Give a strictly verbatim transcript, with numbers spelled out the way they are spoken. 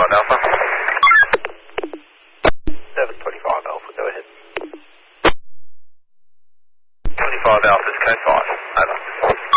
twenty-five Alpha. seven twenty-five Alpha, go ahead. twenty-five Alpha is code five. Over.